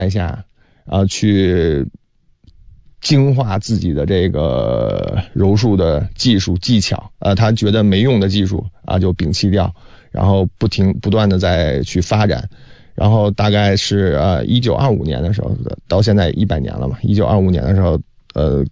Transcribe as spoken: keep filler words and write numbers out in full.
下啊去精化自己的这个柔术的技术技巧，呃，他觉得没用的技术啊就摒弃掉，然后不停不断的再去发展，然后大概是呃一九二五年的时候，到现在一百年了嘛，一九二五年的时候，呃。